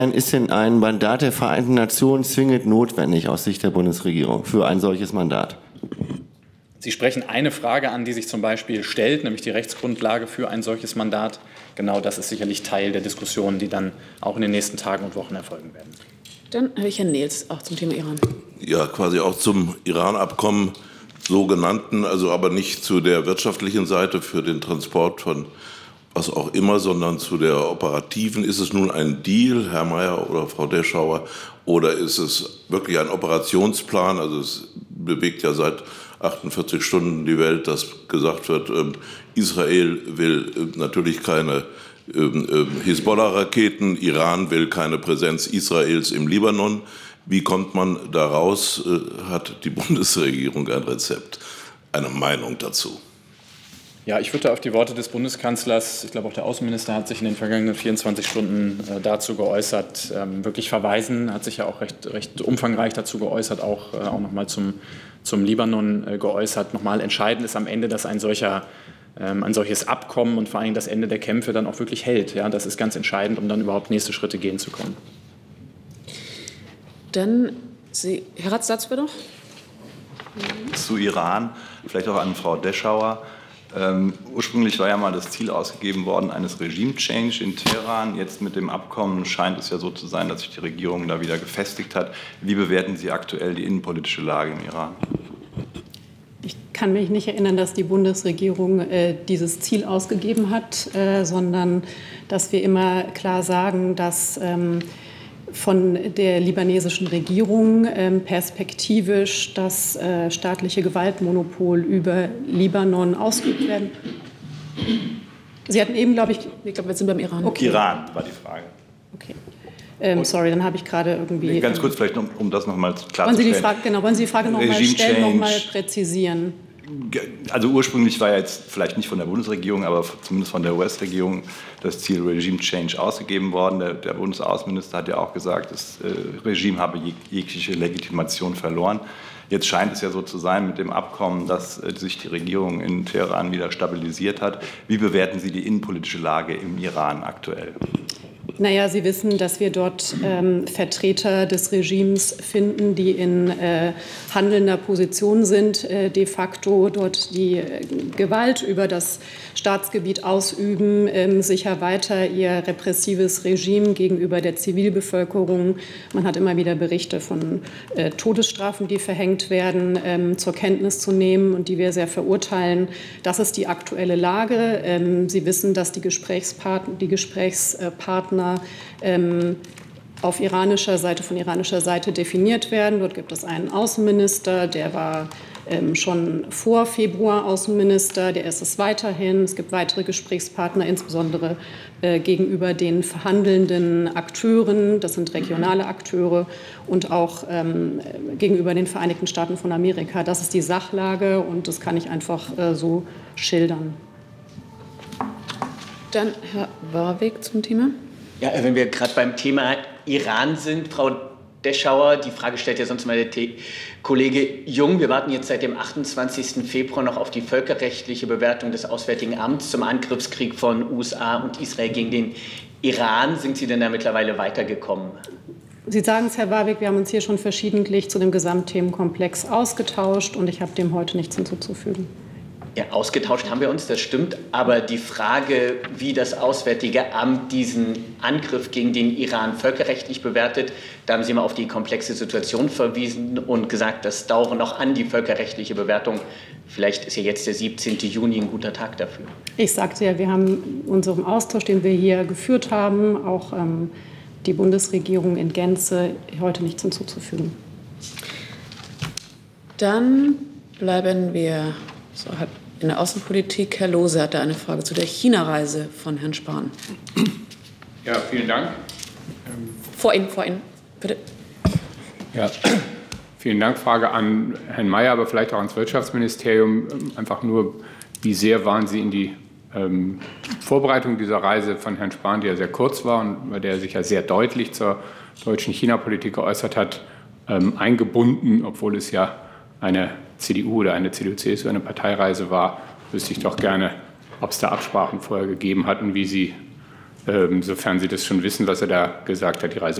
Ist denn ein Mandat der Vereinten Nationen zwingend notwendig aus Sicht der Bundesregierung für ein solches Mandat? Sie sprechen eine Frage an, die sich zum Beispiel stellt, nämlich die Rechtsgrundlage für ein solches Mandat. Genau das ist sicherlich Teil der Diskussionen, die dann auch in den nächsten Tagen und Wochen erfolgen werden. Dann habe ich Herrn Nils auch zum Thema Iran. Ja, quasi auch zum Iran-Abkommen sogenannten, also aber nicht zu der wirtschaftlichen Seite für den Transport von was auch immer, sondern zu der operativen. Ist es nun ein Deal, Herr Mayer oder Frau Deschauer, oder ist es wirklich ein Operationsplan? Also es bewegt ja seit 48 Stunden die Welt, dass gesagt wird, Israel will natürlich keine Hisbollah-Raketen, Iran will keine Präsenz Israels im Libanon. Wie kommt man da raus? Hat die Bundesregierung ein Rezept, eine Meinung dazu? Ja, ich würde auf die Worte des Bundeskanzlers, ich glaube auch der Außenminister hat sich in den vergangenen 24 Stunden dazu geäußert, wirklich verweisen, hat sich ja auch recht umfangreich dazu geäußert, auch nochmal zum Libanon geäußert. Nochmal entscheidend ist am Ende, dass ein solches Abkommen und vor allem das Ende der Kämpfe dann auch wirklich hält. Ja, das ist ganz entscheidend, um dann überhaupt nächste Schritte gehen zu können. Dann Herr Ratz, bitte. Zu Iran, vielleicht auch an Frau Deschauer. Ursprünglich war ja mal das Ziel ausgegeben worden eines Regime-Change in Teheran. Jetzt mit dem Abkommen scheint es ja so zu sein, dass sich die Regierung da wieder gefestigt hat. Wie bewerten Sie aktuell die innenpolitische Lage im Iran? Ich kann mich nicht erinnern, dass die Bundesregierung dieses Ziel ausgegeben hat, sondern dass wir immer klar sagen, dass von der libanesischen Regierung perspektivisch das staatliche Gewaltmonopol über Libanon ausgeübt werden. Sie hatten eben, glaube ich, wir sind beim Iran. Okay. Iran war die Frage. Okay. Sorry, dann habe ich gerade irgendwie... Ganz kurz vielleicht, um das nochmal klarzustellen. Wollen Sie die Frage nochmal stellen, nochmal präzisieren? Also ursprünglich war ja jetzt vielleicht nicht von der Bundesregierung, aber zumindest von der US-Regierung das Ziel Regime Change ausgegeben worden. Der Bundesaußenminister hat ja auch gesagt, das Regime habe jegliche Legitimation verloren. Jetzt scheint es ja so zu sein mit dem Abkommen, dass sich die Regierung in Teheran wieder stabilisiert hat. Wie bewerten Sie die innenpolitische Lage im Iran aktuell? Naja, Sie wissen, dass wir dort Vertreter des Regimes finden, die in handelnder Position sind, de facto dort die Gewalt über das Staatsgebiet ausüben, sicher weiter ihr repressives Regime gegenüber der Zivilbevölkerung. Man hat immer wieder Berichte von Todesstrafen, die verhängt werden, zur Kenntnis zu nehmen und die wir sehr verurteilen. Das ist die aktuelle Lage. Sie wissen, dass die Gesprächspartner auf iranischer Seite, von iranischer Seite definiert werden. Dort gibt es einen Außenminister, der war schon vor Februar Außenminister, der ist es weiterhin. Es gibt weitere Gesprächspartner, insbesondere gegenüber den verhandelnden Akteuren, das sind regionale Akteure, und auch gegenüber den Vereinigten Staaten von Amerika. Das ist die Sachlage und das kann ich einfach so schildern. Dann Herr Warwick zum Thema. Ja, wenn wir gerade beim Thema Iran sind, Frau Deschauer, die Frage stellt ja sonst mal der Kollege Jung. Wir warten jetzt seit dem 28. Februar noch auf die völkerrechtliche Bewertung des Auswärtigen Amts zum Angriffskrieg von USA und Israel gegen den Iran. Sind Sie denn da mittlerweile weitergekommen? Sie sagen es, Herr Warwick, wir haben uns hier schon verschiedentlich zu dem Gesamtthemenkomplex ausgetauscht und ich habe dem heute nichts hinzuzufügen. Ja, ausgetauscht haben wir uns, das stimmt. Aber die Frage, wie das Auswärtige Amt diesen Angriff gegen den Iran völkerrechtlich bewertet, da haben Sie mal auf die komplexe Situation verwiesen und gesagt, das dauere noch an, die völkerrechtliche Bewertung. Vielleicht ist ja jetzt der 17. Juni ein guter Tag dafür. Ich sagte ja, wir haben unserem Austausch, den wir hier geführt haben, auch die Bundesregierung in Gänze, heute nichts hinzuzufügen. Dann bleiben wir in der Außenpolitik. Herr Lohse hatte eine Frage zu der China-Reise von Herrn Spahn. Ja, vielen Dank. Vor Ihnen, bitte. Ja, vielen Dank. Frage an Herrn Mayer, aber vielleicht auch ans Wirtschaftsministerium. Einfach nur, wie sehr waren Sie in die Vorbereitung dieser Reise von Herrn Spahn, die ja sehr kurz war und bei der er sich ja sehr deutlich zur deutschen China-Politik geäußert hat, eingebunden, obwohl es ja eine CDU oder eine CDU-CSU, eine Parteireise war, wüsste ich doch gerne, ob es da Absprachen vorher gegeben hat und wie Sie sofern Sie das schon wissen, was er da gesagt hat, die Reise